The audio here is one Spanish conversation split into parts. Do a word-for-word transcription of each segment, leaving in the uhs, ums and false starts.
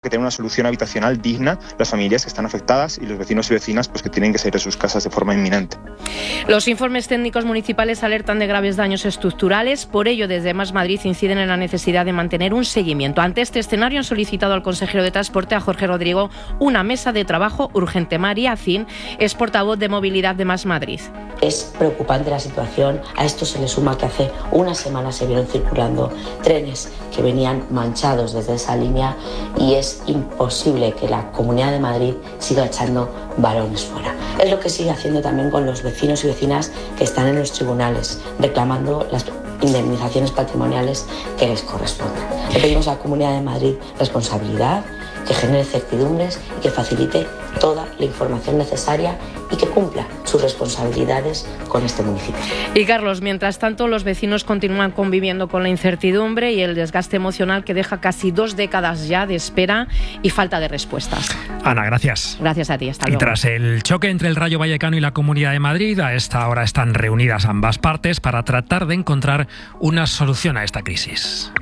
que tener una solución habitacional digna las familias que están afectadas y los vecinos y vecinas pues, que tienen que salir de sus casas de forma inminente. Los informes técnicos municipales alertan de graves daños estructurales. Por ello, desde Más Madrid inciden en la necesidad de mantener un seguimiento. Ante este escenario han solicitado al consejero de Transporte, a Jorge Rodrigo, una mesa de trabajo urgente. María Zin es portavoz de Movilidad de Más Madrid. Es preocupante la situación. A esto se le suma que hace una semana se vieron circulando trenes que venían manchados desde esa línea y es imposible que la Comunidad de Madrid siga echando balones fuera. Es lo que sigue haciendo también con los vecinos y vecinas que están en los tribunales reclamando las indemnizaciones patrimoniales que les corresponden. Le pedimos a la Comunidad de Madrid responsabilidad, que genere certidumbres y que facilite toda la información necesaria y que cumpla sus responsabilidades con este municipio. Y Carlos, mientras tanto, los vecinos continúan conviviendo con la incertidumbre y el desgaste emocional que deja casi dos décadas ya de espera y falta de respuestas. Ana, gracias. Gracias a ti, hasta luego. Y tras el choque entre el Rayo Vallecano y la Comunidad de Madrid, a esta hora están reunidas ambas partes para tratar de encontrar una solución a esta crisis.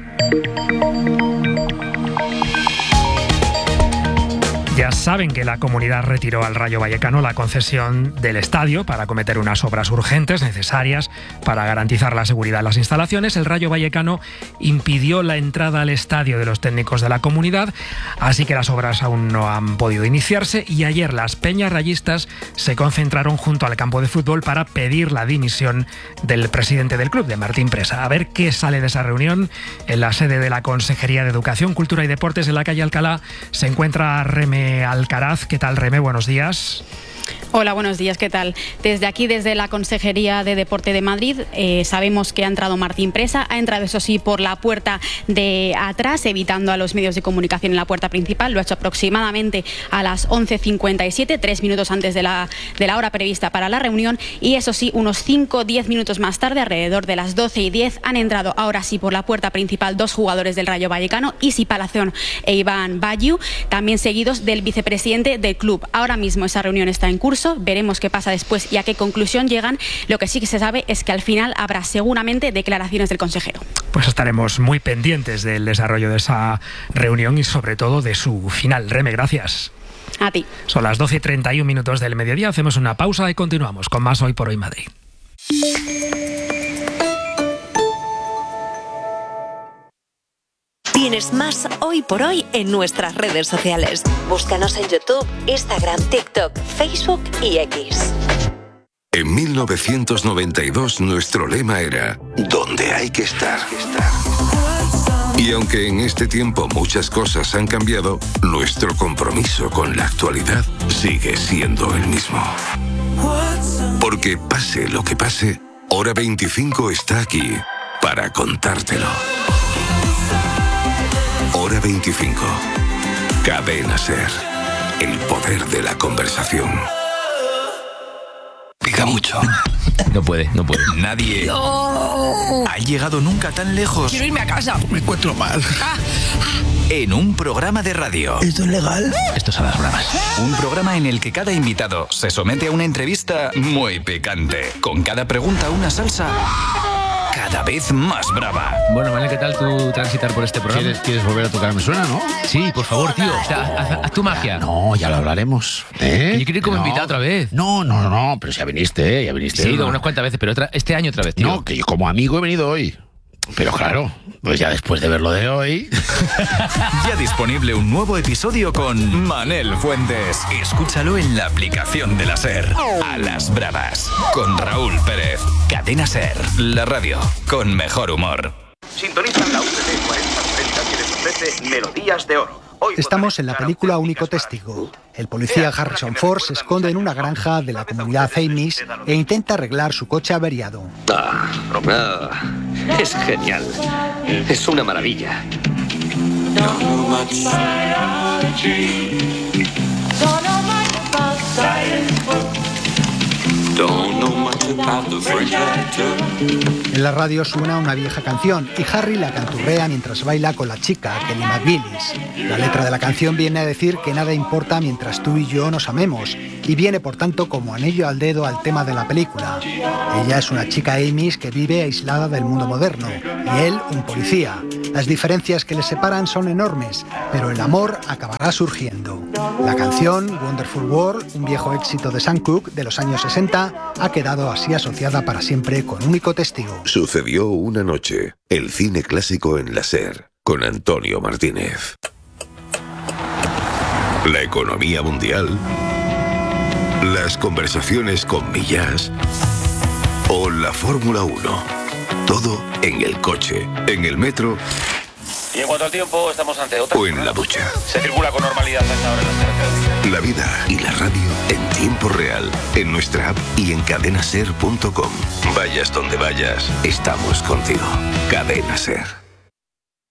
Ya saben que la comunidad retiró al Rayo Vallecano la concesión del estadio para acometer unas obras urgentes necesarias para garantizar la seguridad de las instalaciones. El Rayo Vallecano impidió la entrada al estadio de los técnicos de la comunidad, así que las obras aún no han podido iniciarse y ayer las peñas rayistas se concentraron junto al campo de fútbol para pedir la dimisión del presidente del club, de Martín Presa. A ver qué sale de esa reunión. En la sede de la Consejería de Educación, Cultura y Deportes en la calle Alcalá se encuentra Reme Alcaraz. ¿Qué tal, Reme? Buenos días. Hola, buenos días, ¿qué tal? Desde aquí, desde la Consejería de Deporte de Madrid, eh, sabemos que ha entrado Martín Presa, ha entrado eso sí por la puerta de atrás, evitando a los medios de comunicación en la puerta principal. Lo ha hecho aproximadamente a las once cincuenta y siete, tres minutos antes de la, de la hora prevista para la reunión, y eso sí, unos cinco o diez minutos más tarde, alrededor de las doce y diez, han entrado ahora sí por la puerta principal dos jugadores del Rayo Vallecano, Isi Palazón e Iván Bayu, también seguidos del vicepresidente del club. Ahora mismo esa reunión está en curso. Veremos qué pasa después y a qué conclusión llegan. Lo que sí que se sabe es que al final habrá seguramente declaraciones del consejero. Pues estaremos muy pendientes del desarrollo de esa reunión y sobre todo de su final. Reme, gracias. A ti. Son las doce y treinta y un minutos del mediodía. Hacemos una pausa y continuamos con más Hoy por Hoy Madrid. Tienes más Hoy por Hoy en nuestras redes sociales. Búscanos en YouTube, Instagram, TikTok, Facebook y X. En mil novecientos noventa y dos nuestro lema era ¿dónde hay que estar? Y aunque en este tiempo muchas cosas han cambiado, nuestro compromiso con la actualidad sigue siendo el mismo. Porque pase lo que pase, Hora veinticinco está aquí para contártelo. Hora veinticinco. Cadena SER. El poder de la conversación. Pica mucho. No puede, no puede. Nadie no. ha llegado nunca tan lejos. Quiero irme a casa. Me encuentro mal. Ah, ah. En un programa de radio. ¿Esto es legal? Esto es a las bravas. Un programa en el que cada invitado se somete a una entrevista muy picante. Con cada pregunta una salsa cada vez más brava. Bueno, Manel, ¿qué tal tu transitar por este programa? ¿Quieres, ¿Quieres volver a tocar Me Suena, no? Sí, por favor, tío. O sea, haz, haz, haz tu magia. No, ya lo hablaremos. ¿Eh? Que yo quiero ir como no. invitado otra vez. No, no, no, pero si ya viniste, ¿eh? Ya viniste. Sí, he ido ¿no? unas cuantas veces, pero otra, este año otra vez, tío. No, que yo como amigo he venido hoy. Pero claro, pues ya después de ver lo de hoy... Ya disponible un nuevo episodio con Manel Fuentes. Escúchalo en la aplicación de la SER. A las bravas. Con Raúl Pérez. Cadena SER. La radio con mejor humor. Sintonizan la U T C cuarenta treinta que les ofrece Melodías de Oro. Estamos en la película Único Testigo. El policía Harrison Ford se esconde en una granja de la comunidad Amish e intenta arreglar su coche averiado. Ah, ah, es genial. Es una maravilla. En la radio suena una vieja canción y Harry la canturrea mientras baila con la chica, Kelly McGillis. La letra de la canción viene a decir que nada importa mientras tú y yo nos amemos y viene por tanto como anillo al dedo al tema de la película. Ella es una chica Amish que vive aislada del mundo moderno y él un policía. Las diferencias que les separan son enormes, pero el amor acabará surgiendo. La canción Wonderful World, un viejo éxito de Sam Cooke de los años sesenta, ha quedado así asociada para siempre con único testigo. Sucedió una noche, el cine clásico en la SER, con Antonio Martínez. La economía mundial, las conversaciones con Millás o la Fórmula uno. Todo en el coche, en el metro. Y en cuanto al tiempo, estamos ante otra. O en la ducha. Se circula con normalidad a esta hora en las carreteras. La vida y la radio en tiempo real, en nuestra app y en cadena ser punto com. Vayas donde vayas, estamos contigo. Cadena Ser.